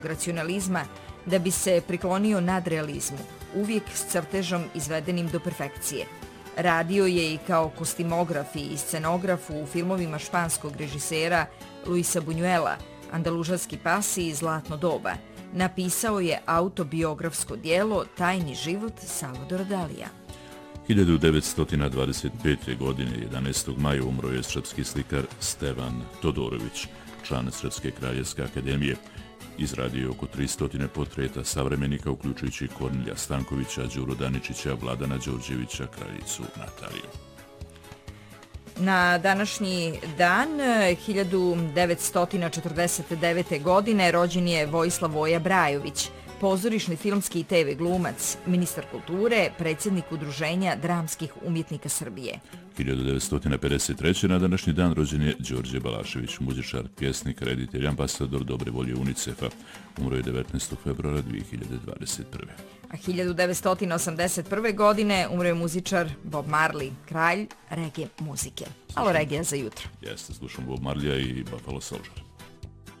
racionalizma da bi se priklonio nadrealizmu, uvijek s crtežom izvedenim do perfekcije. Radio je i kao kostimograf i scenograf u filmovima španskog režisera Luisa Buñuela, Andalužanski pas i Zlatno doba. Napisao je autobiografsko djelo Tajni život Salvadora Dalija. 1925. godine 11. maja umro je srpski slikar Stevan Todorović, član Srpske kraljevske akademije. Izradio je oko 300 portreta savremenika, uključujući Kornelija Stankovića, Đuru Daničića, Vladana Đorđevića, kraljicu Nataliju. Na današnji dan, 1949. godine, rođen je Vojislav Voja Brajović, pozorišni, filmski i TV glumac, ministar kulture, predsjednik Udruženja dramskih umjetnika Srbije. 1953. na današnji dan rođen je Đorđe Balašević, muzičar, pjesnik, reditelj, ambasador dobre volje UNICEF-a. Umro je 19. februara 2021. A 1981. godine umro je muzičar Bob Marley, kralj reggae muzike. Alo reggae za jutro. Jeste, slušam Bob Marleya i Buffalo Soldier.